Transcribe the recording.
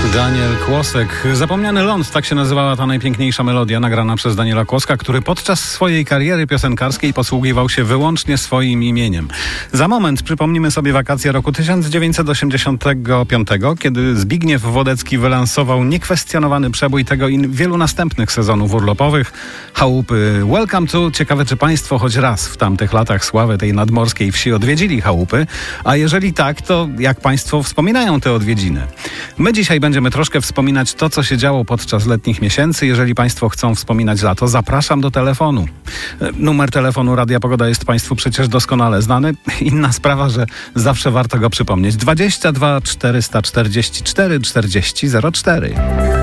Daniel Kłosek. Zapomniany ląd, tak się nazywała ta najpiękniejsza melodia nagrana przez Daniela Kłoska, który podczas swojej kariery piosenkarskiej posługiwał się wyłącznie swoim imieniem. Za moment przypomnimy sobie wakacje roku 1985, kiedy Zbigniew Wodecki wylansował niekwestionowany przebój tego i wielu następnych sezonów urlopowych. Chałupy Welcome to. Ciekawe, czy państwo choć raz w tamtych latach sławy tej nadmorskiej wsi odwiedzili chałupy, a jeżeli tak, to jak państwo wspominają te odwiedziny? My dzisiaj będziemy troszkę wspominać to, co się działo podczas letnich miesięcy. Jeżeli państwo chcą wspominać lato, zapraszam do telefonu. Numer telefonu Radia Pogoda jest państwu przecież doskonale znany. Inna sprawa, że zawsze warto go przypomnieć. 22 444 40 04.